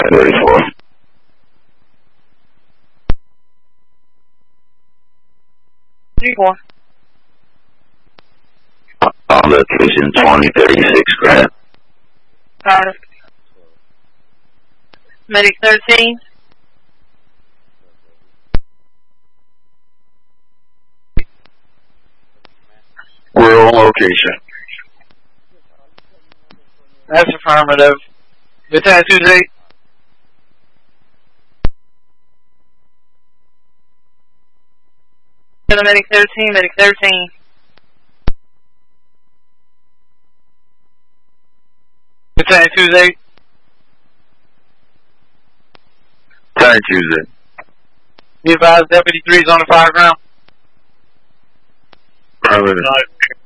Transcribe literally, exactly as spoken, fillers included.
thirty-four. thirty-four. On location twenty thirty-six Grant. Got it. Medic thirteen. We're on location. That's affirmative. Battalion Tuesday. Medic thirteen, Medic thirteen. Battalion Tuesday. Battalion Tuesday. Be advised, Deputy three is on the fire ground. Affirmative.